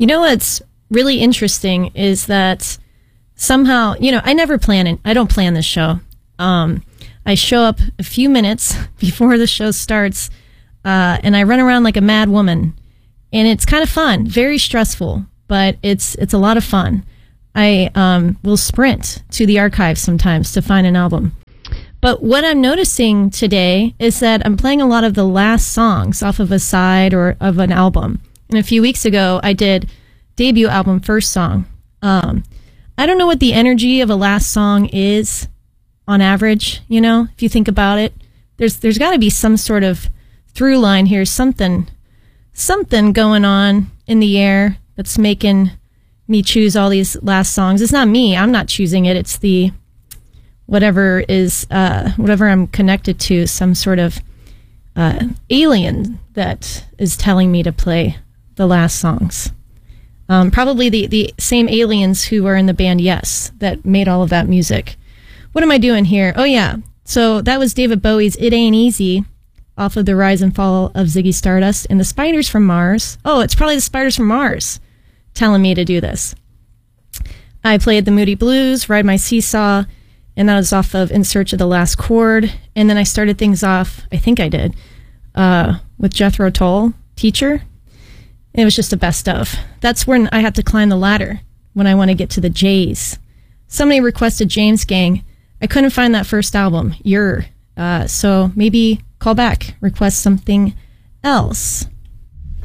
You know what's really interesting is that somehow, I never plan it. I don't plan this show. I show up a few minutes before the show starts, and I run around like a mad woman. And it's kind of fun, very stressful, but it's a lot of fun. I will sprint to the archives sometimes to find an album. But what I'm noticing today is that I'm playing a lot of the last songs off of a side or of an album. And a few weeks ago, I did debut album First Song. I don't know what the energy of a last song is on average, if you think about it. There's got to be some sort of through line here, something going on in the air that's making me choose all these last songs. It's not me. I'm not choosing it. It's the whatever I'm connected to, some sort of alien that is telling me to play the last songs. Probably the same aliens who were in the band Yes that made all of that music. What am I doing here? Oh, yeah. So that was David Bowie's It Ain't Easy off of the Rise and Fall of Ziggy Stardust and the Spiders from Mars. Oh, it's probably the Spiders from Mars telling me to do this. I played the Moody Blues, Ride My Seesaw, and that was off of In Search of the Last Chord. And then I started things off, I think I did, with Jethro Tull, Teacher. It was just a best of. That's when I have to climb the ladder, when I want to get to the J's. Somebody requested James Gang. I couldn't find that first album, so maybe call back, request something else.